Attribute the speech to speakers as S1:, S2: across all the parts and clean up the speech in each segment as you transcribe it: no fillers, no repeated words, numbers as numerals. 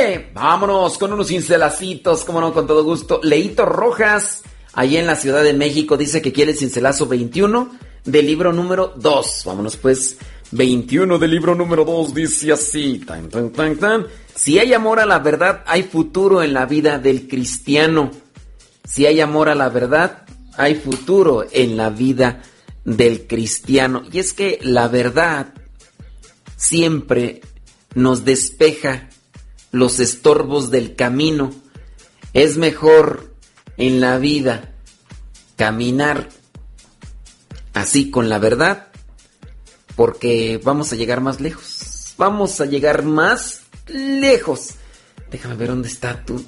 S1: dice, vámonos con unos cincelacitos, como no, con todo gusto. Leito Rojas, allí en la Ciudad de México, dice que quiere el cincelazo 21 del libro número 2. Vámonos pues, 21 del libro número 2, dice así. Tan, tan, tan, tan. Si hay amor a la verdad, hay futuro en la vida del cristiano. Si hay amor a la verdad, hay futuro en la vida del cristiano. Y es que la verdad siempre nos despeja los estorbos del camino. Es mejor en la vida caminar así con la verdad, porque vamos a llegar más lejos. Vamos a llegar más lejos. Déjame ver dónde está tú.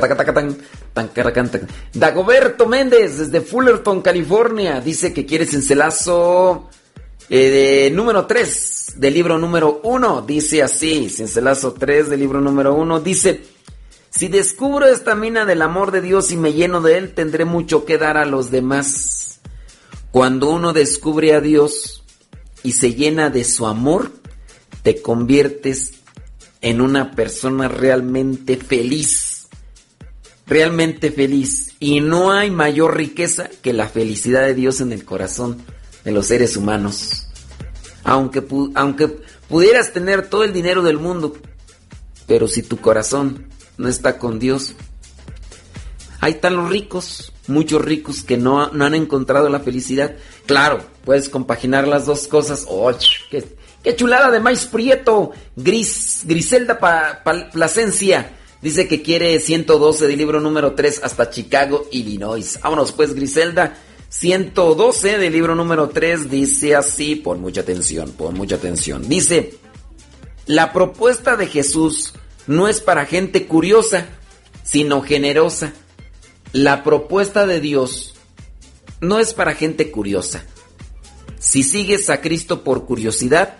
S1: Dagoberto Méndez, desde Fullerton, California, dice que quiere cincelazo número 3 del libro número 1. Dice así, cincelazo 3 del libro número 1. Dice: si descubro esta mina del amor de Dios y me lleno de él, tendré mucho que dar a los demás. Cuando uno descubre a Dios y se llena de su amor, te conviertes en una persona realmente feliz. Realmente feliz. Y no hay mayor riqueza que la felicidad de Dios en el corazón de los seres humanos. Aunque pudieras tener todo el dinero del mundo, pero si tu corazón no está con Dios. Ahí están los ricos, muchos ricos que no han encontrado la felicidad. Claro, puedes compaginar las dos cosas. ¡Oh, qué chulada de maíz prieto! Griselda Plasencia dice que quiere 112 del libro número 3 hasta Chicago, Illinois. Vámonos pues, Griselda. 112 del libro número 3 dice así, pon mucha atención. Dice: la propuesta de Jesús no es para gente curiosa, sino generosa. La propuesta de Dios no es para gente curiosa. Si sigues a Cristo por curiosidad,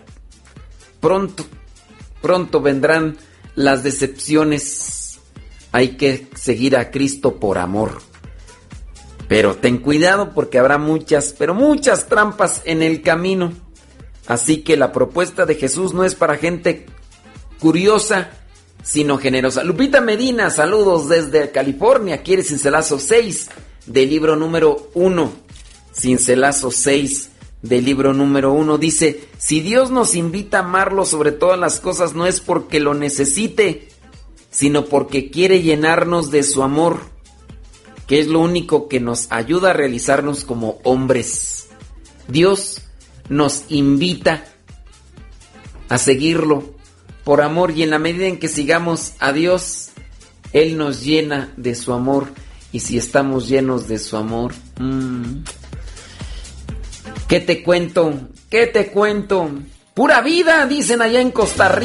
S1: pronto vendrán las decepciones. Hay que seguir a Cristo por amor. Pero ten cuidado porque habrá muchas trampas en el camino. Así que la propuesta de Jesús no es para gente curiosa, sino generosa. Lupita Medina, saludos desde California. Quiere cincelazo 6 del libro número 1. Cincelazo 6 del libro número 1. Dice: si Dios nos invita a amarlo sobre todas las cosas, no es porque lo necesite, sino porque quiere llenarnos de su amor, que es lo único que nos ayuda a realizarnos como hombres. Dios nos invita a seguirlo por amor, y en la medida en que sigamos a Dios, Él nos llena de su amor. Y si estamos llenos de su amor, ¿qué te cuento? Pura vida, dicen allá en Costa Rica.